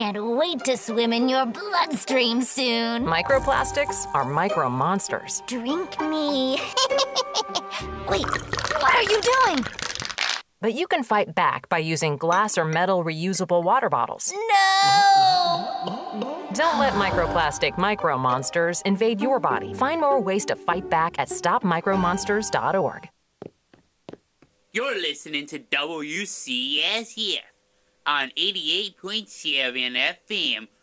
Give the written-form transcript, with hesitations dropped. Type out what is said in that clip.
Can't wait to swim in your bloodstream soon. Microplastics are micro monsters. Drink me. Wait, what are you doing? But you can fight back by using glass or metal reusable water bottles. No! Don't let microplastic micro monsters invade your body. Find more ways to fight back at stopmicromonsters.org. You're listening to WCS here on 88.7 FM,